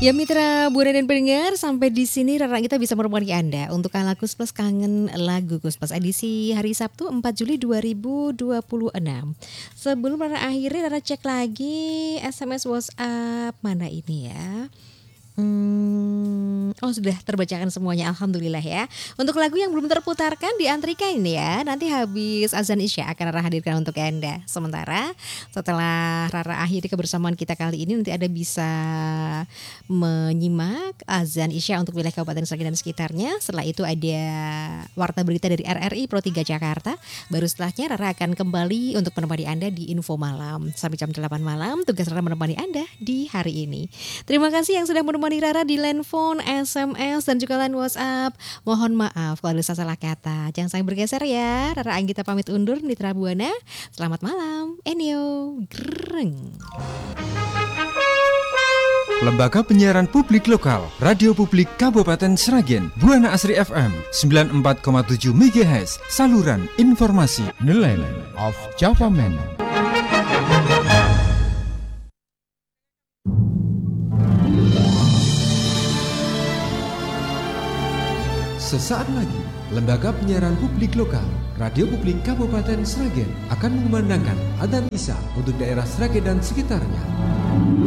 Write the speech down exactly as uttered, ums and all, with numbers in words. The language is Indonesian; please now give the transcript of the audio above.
Ya mitra Buana dan pendengar, sampai di sini Rara kita bisa menemani Anda untuk Kala Kus Plus Kangen Lagu Kus Plus edisi hari Sabtu empat Juli dua ribu dua puluh enam. Sebelum Rara akhiri, Rara cek lagi S M S WhatsApp mana ini ya. Hmm, oh sudah terbacakan semuanya, alhamdulillah ya. Untuk lagu yang belum terputarkan diantrikan ini ya. Nanti habis azan Isya akan Rara hadirkan untuk Anda. Sementara setelah Rara akhiri kebersamaan kita kali ini, nanti Anda bisa menyimak azan Isya untuk wilayah Kabupaten Sragen dan sekitarnya. Setelah itu ada warta berita dari R R I Pro tiga Jakarta. Baru setelahnya Rara akan kembali untuk menemani Anda di Info Malam. Sampai jam delapan malam tugas Rara menemani Anda di hari ini. Terima kasih yang sudah menemani Menemani Rara di line phone, S M S, dan juga line WhatsApp. Mohon maaf kalau ada salah kata. Jangan sampai bergeser ya. Rara Anggita pamit undur, Mitra Buana. Selamat malam. Enyo. Greng. Lembaga Penyiaran Publik Lokal, Radio Publik Kabupaten Sragen, Buana Asri F M sembilan puluh empat koma tujuh megahertz, saluran informasi nelayan of Java Man. Sesaat lagi, Lembaga Penyiaran Publik Lokal, Radio Publik Kabupaten Sragen akan mengumandangkan adzan Isya untuk daerah Sragen dan sekitarnya.